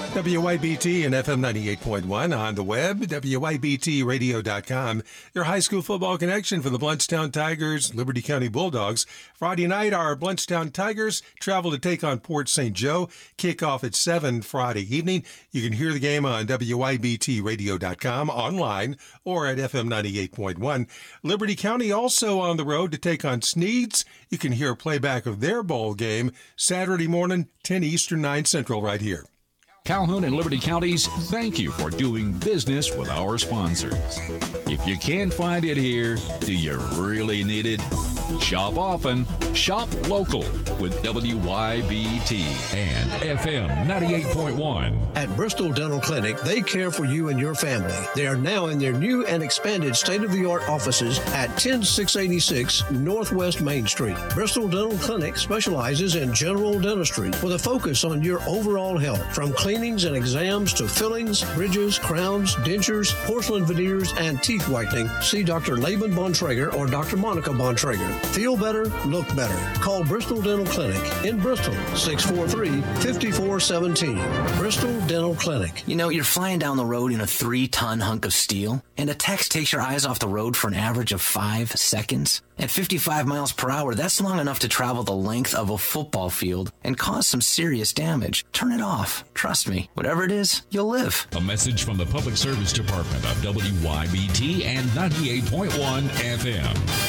WYBT and FM 98.1 on the web, WYBTradio.com. Your high school football connection for the Blountstown Tigers, Liberty County Bulldogs. Friday night, our Blountstown Tigers travel to take on Port St. Joe. Kickoff at 7 Friday evening. You can hear the game on WYBTradio.com, online, or at FM 98.1. Liberty County also on the road to take on Sneads. You can hear a playback of their bowl game Saturday morning, 10 Eastern, 9 Central, right here. Calhoun and Liberty Counties, thank you for doing business with our sponsors. If you can't find it here, do you really need it? Shop often, shop local with WYBT and FM 98.1. At Bristol Dental Clinic, they care for you and your family. They are now in their new and expanded state-of-the-art offices at 10686 Northwest Main Street. Bristol Dental Clinic specializes in general dentistry with a focus on your overall health, from cleanings and exams to fillings, bridges, crowns, dentures, porcelain veneers, and teeth whitening. See Dr. Laban Bontrager or Dr. Monica Bontrager. Feel better, look better. Call Bristol Dental Clinic in Bristol, 643-5417. Bristol Dental Clinic. You know, you're flying down the road in a 3-ton hunk of steel, and a text takes your eyes off the road for an average of 5 seconds. At 55 miles per hour, that's long enough to travel the length of a football field and cause some serious damage. Turn it off. Trust me, whatever it is, you'll live. A message from the Public Service Department of WYBT and 98.1 FM.